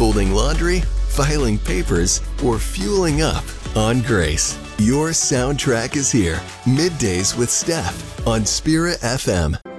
folding laundry, filing papers, or fueling up on Grace. Your soundtrack is here. Middays with Steph on Spirit FM.